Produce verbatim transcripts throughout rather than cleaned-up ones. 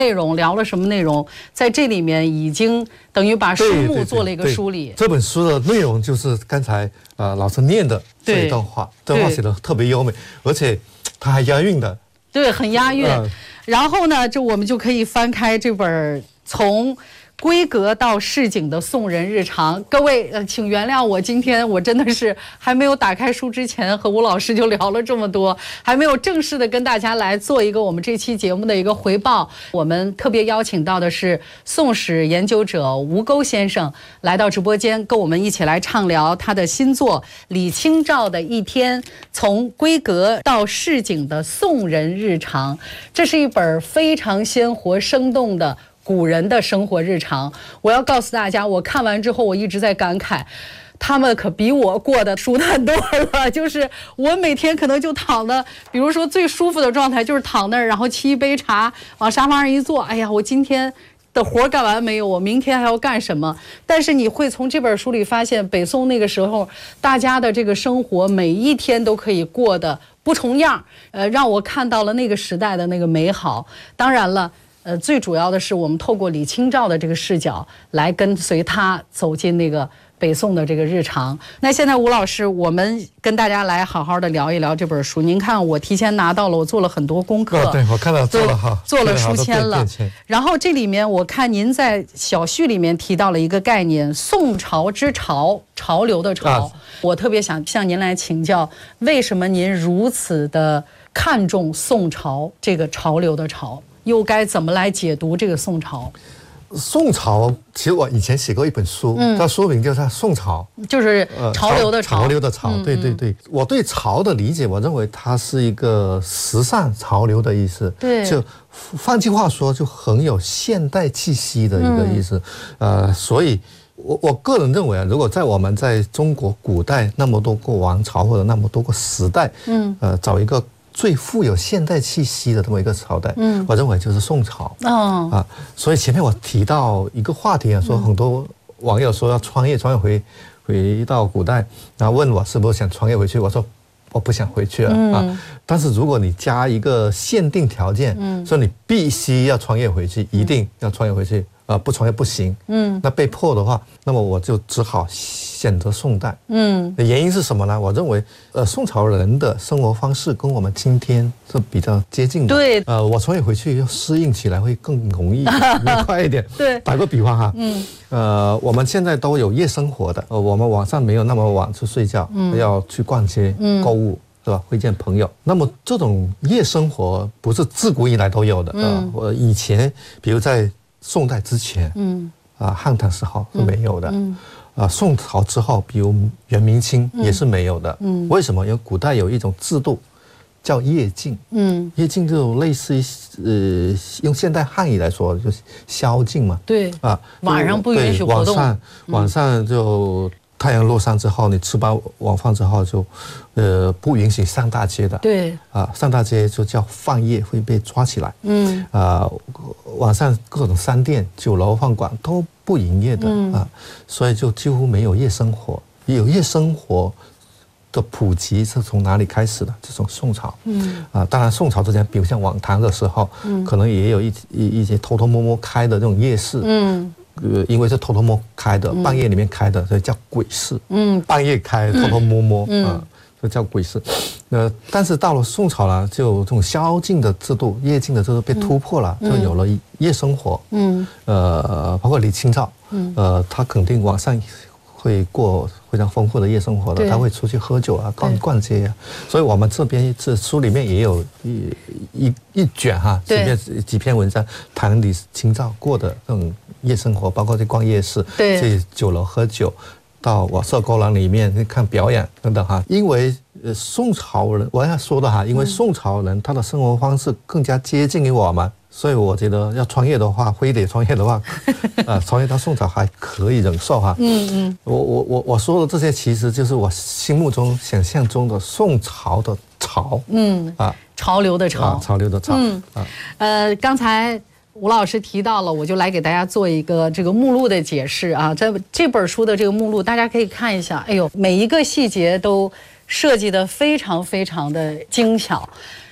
内容，聊了什么内容，在这里面已经等于把书目做了一个梳理。 这本书的内容就是刚才呃老师念的这一段话，这段话写的特别优美，而且它还押韵的。对， 很押韵。呃、然后呢，这我们就可以翻开这本从闺阁到市井的宋人日常。各位，呃，请原谅我，今天我真的是还没有打开书之前，和吴老师就聊了这么多，还没有正式的跟大家来做一个我们这期节目的一个回报。我们特别邀请到的是宋史研究者吴钩先生来到直播间，跟我们一起来畅聊他的新作《李清照的一天：从闺阁到市井的宋人日常》。这是一本非常鲜活生动的古人的生活日常。我要告诉大家，我看完之后我一直在感慨，他们可比我过得舒坦多了。就是我每天可能就躺的，比如说最舒服的状态就是躺那儿，然后沏一杯茶，往沙发上一坐，哎呀，我今天的活干完没有？我明天还要干什么？但是你会从这本书里发现，北宋那个时候大家的这个生活每一天都可以过得不重样，呃，让我看到了那个时代的那个美好。当然了，呃，最主要的是我们透过李清照的这个视角来跟随他走进那个北宋的这个日常。那现在吴老师，我们跟大家来好好的聊一聊这本书。您看，我提前拿到了，我做了很多功课， 哦、对我看到做了哈， 做了书签了。然后这里面我看您在小序里面提到了一个概念——宋朝之潮，潮流的潮。啊、我特别想向您来请教，为什么您如此的看重宋朝这个潮流的潮？又该怎么来解读这个宋朝？ 宋朝其实我以前写过一本书，嗯、它书名就叫《宋朝》， 就是潮流的潮。 呃、潮流的潮，嗯、对对对。我对潮的理解，我认为它是一个时尚潮流的意思。 对， 就换句话说，就很有现代气息的一个意思。嗯、呃，所以我我个人认为啊，如果在我们在中国古代那么多个王朝或者那么多个时代，嗯，呃，找一个最富有现代气息的这么一个朝代，嗯，我认为就是宋朝。哦，啊，所以前面我提到一个话题啊，说很多网友说要穿越，穿越回回到古代，然后问我是不是想穿越回去，我说我不想回去了、嗯、啊。但是如果你加一个限定条件，嗯，说你必须要穿越回去，一定要穿越回去。呃，不穿越不行，嗯，那被迫的话，那么我就只好选择宋代，嗯，原因是什么呢？我认为，呃，宋朝人的生活方式跟我们今天是比较接近的，对，呃，我穿越回去要适应起来会更容易、更快一点，对。打个比方哈，嗯，呃，我们现在都有夜生活的，呃，我们晚上没有那么晚去睡觉，嗯，要去逛街、嗯、购物。是吧？会见朋友。那么这种夜生活不是自古以来都有的，嗯，我、呃、以前，比如在宋代之前，嗯，啊、呃，汉唐时候是没有的，嗯，啊、呃，宋朝之后，比如元明清也是没有的，嗯，为什么？因为古代有一种制度叫夜禁，嗯，夜禁就类似于呃，用现代汉语来说就是宵禁嘛，对，啊， 晚上不允许活动， 晚上晚上就。太阳落山之后，你吃饱晚饭之后就，呃，不允许上大街的。对。啊，上大街就叫放夜，会被抓起来。嗯。啊，晚上各种商店、酒楼、饭馆都不营业的、嗯、啊，所以就几乎没有夜生活。有夜生活的普及是从哪里开始的？这种宋朝。嗯。啊，当然宋朝之前，比如像晚唐的时候，嗯，可能也有一一一些偷偷摸摸开的这种夜市。嗯。呃，因为是偷偷摸开的，半夜里面开的，所以叫鬼市。嗯，半夜开，偷偷摸摸，嗯，啊，就叫鬼市。呃，但是到了宋朝呢，就这种宵禁的制度、夜禁的制度被突破了，就有了夜生活。嗯，呃，包括李清照，嗯，呃，他肯定晚上会过非常丰富的夜生活的，他会出去喝酒啊，逛逛街啊。所以我们这边这书里面也有一一一卷哈，里面几篇文章谈李清照过的这种夜生活，包括去逛夜市，去酒楼喝酒，到瓦舍沟廊里面去看表演等等哈。因为呃宋朝人，我要说的哈，因为宋朝人他的生活方式更加接近于我们。所以我觉得要穿越的话，非得穿越的话，呃，穿越到宋朝还可以忍受哈。嗯嗯。我我我我说的这些，其实就是我心目中想象中的宋朝的潮。嗯啊， 潮流的潮。 啊、潮流的潮。嗯啊。 呃，刚才吴老师提到了，我就来给大家做一个这个目录的解释啊。在这本书的这个目录，大家可以看一下。哎呦，每一个细节都设计得非常非常的精巧。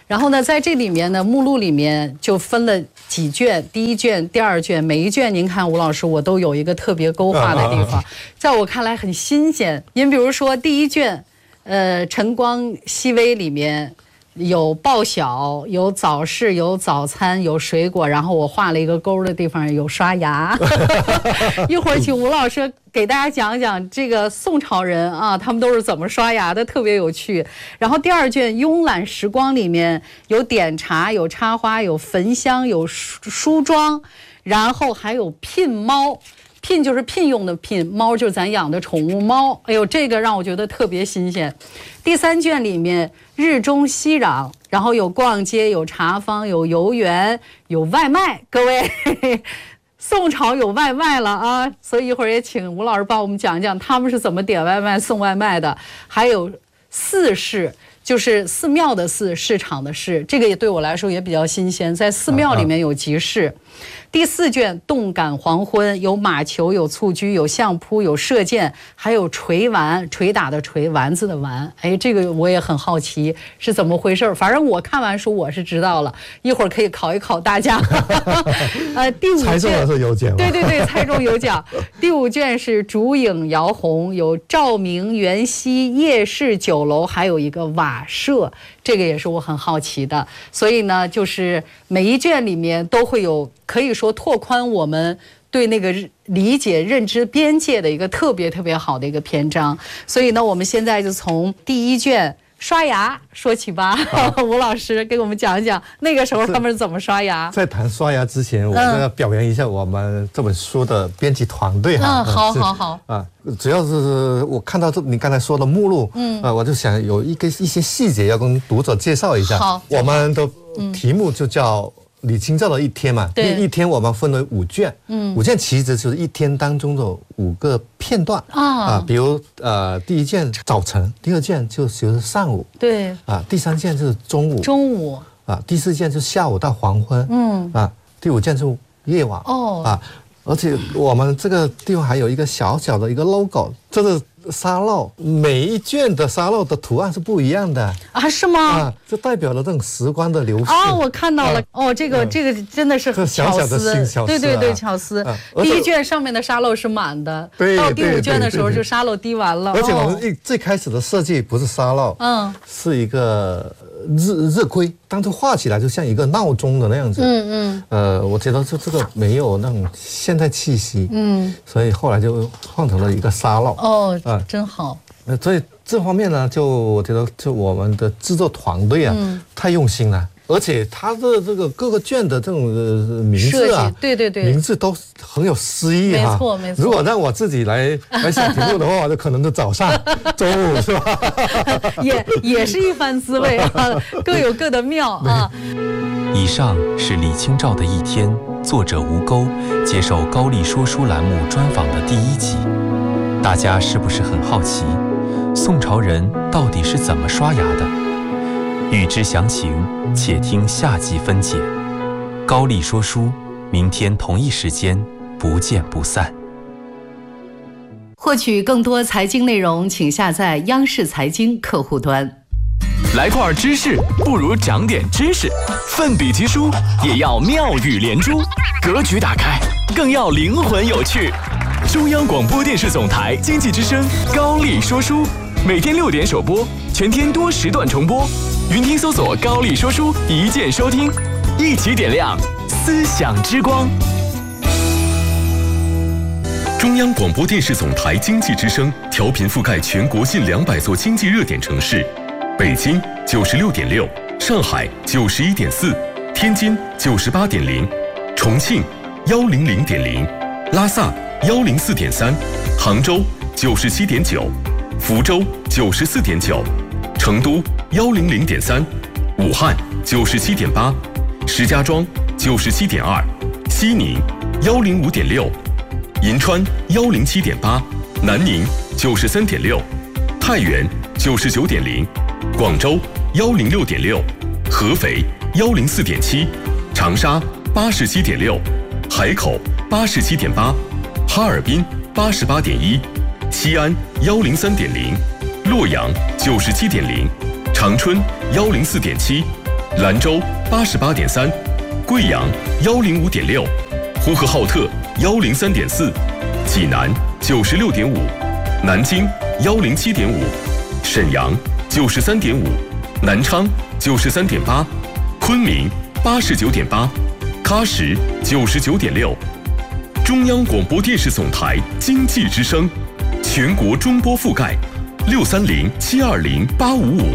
然后呢，在这里面呢，目录里面就分了几卷，第一卷、第二卷，每一卷您看吴老师我都有一个特别勾画的地方，在我看来很新鲜。您比如说第一卷，呃，晨光熹微里面。有报晓，有早市，有早餐，有水果，然后我画了一个勾的地方有刷牙。一会儿请吴老师给大家讲讲这个宋朝人啊，他们都是怎么刷牙的，特别有趣。然后第二卷慵懒时光里面有点茶，有插花，有焚香，有梳妆，然后还有聘猫。聘就是聘用的聘，猫就是咱养的宠物猫。哎呦，这个让我觉得特别新鲜。第三卷里面日中熙攘，然后有逛街，有茶坊，有游园，有外卖。各位，嘿嘿，宋朝有外卖了啊！所以一会儿也请吴老师帮我们讲讲他们是怎么点外卖、送外卖的。还有寺市。就是寺庙的寺，市场的市，这个也对我来说也比较新鲜，在寺庙里面有集市。第四卷动感黄昏，有马球，有蹴鞠，有相扑，有射箭，还有锤丸，捶打的锤，丸子的丸。哎，这个我也很好奇是怎么回事，反正我看完书我是知道了，一会儿可以考一考大家。呃，第五卷猜中了是有奖， 对对对，猜中有奖。第五卷是烛影摇红，有照明园西夜市酒楼，还有一个瓦舍，这个也是我很好奇的。所以呢，就是每一卷里面都会有可以说拓宽我们对那个理解认知边界的一个特别特别好的一个篇章。所以呢，我们现在就从第一卷刷牙说起吧。吴老师给我们讲一讲那个时候他们是怎么刷牙。 在谈刷牙之前，我要表扬一下我们这本书的编辑团队哈。 嗯，好好好啊，主要是我看到这你刚才说的目录，嗯，啊，我就想有一个一些细节要跟读者介绍一下。 好， 我们的题目就叫李清照的一天嘛， 对， 一天我们分为五卷，嗯，五卷其实就是一天当中的五个片段啊，啊，比如呃，第一卷早晨，第二卷就就是上午， 对， 啊，第三卷就是中午， 中午， 啊，第四卷就是下午到黄昏，嗯，啊，第五卷就夜晚，哦，啊，而且我们这个地方还有一个小小的一个 logo， 这是沙漏，每一卷的沙漏的图案是不一样的啊？是吗？ 啊，这代表了这种时光的流逝。 哦，我看到了，哦，这个这个真的是很巧思，对对对，巧思。第一卷上面的沙漏是满的，到第五卷的时候就沙漏滴完了。 而且我们一最开始的设计不是沙漏，嗯，是一个日日晷，当初画起来就像一个闹钟的那样子。嗯嗯。呃，我觉得这这个没有那种现代气息，嗯，所以后来就换成了一个沙漏。哦。 真好， 呃，所以这方面呢，就我觉得，就我们的制作团队啊，嗯、太用心了，而且他的这个各个卷的这种、呃、名字啊， 对对对， 名字都很有诗意哈、啊。 没错没错。 如果让我自己来来想题目的话，就可能就早上、中午是吧？ 也也是一番滋味啊，各有各的妙啊。 以上是李清照的一天，作者吴钩接受高丽说书栏目专访的第一集。大家是不是很好奇，宋朝人到底是怎么刷牙的？欲知详情，且听下集分解。高丽说书，明天同一时间不见不散。 获取更多财经内容，请下载央视财经客户端。 来块知识，不如长点知识。奋笔疾书，也要妙语连珠。格局打开，更要灵魂有趣。中央广播电视总台经济之声高丽说书，每天六点首播，全天多时段重播。云听搜索高丽说书，一键收听，一起点亮思想之光。中央广播电视总台经济之声调频覆盖全国近两百座经济热点城市，北京九十六点六，上海九十一点四，天津九十八点零，重庆幺零零点零，拉萨幺零四点三，杭州九十七点九，福州九十四点九，成都幺零零点三，武汉九十七点八，石家庄九十七点二，西宁幺零五点六，银川幺零七点八，南宁九十三点六，太原九十九点零，广州幺零六点六，合肥幺零四点七，长沙八十七点六，海口八十七点八。哈尔滨八十八点一，西安幺零三点零，洛阳九十七点零，长春幺零四点七， 兰州八十八点三，贵阳幺零五点六，呼和浩特幺零三点四，济南九十六点五，南京幺零七点五，沈阳九十三点五，南昌九十三点八，昆明八十九点八，喀什九十九点六。中央广播电视总台经济之声，全国中波覆盖，六三零七二零八五五。